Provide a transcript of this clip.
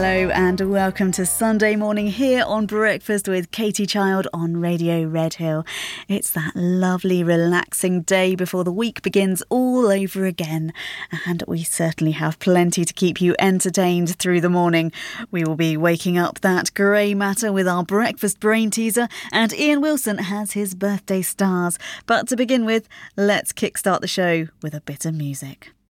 Hello and welcome to Sunday morning here on Breakfast with Katie Child on Radio Redhill. It's that lovely relaxing day before the week begins all over again, and we certainly have plenty to keep you entertained through the morning. We will be waking up that grey matter with our breakfast brain teaser, and Ian Wilson has his birthday stars. But to begin with, let's kickstart the show with a bit of music.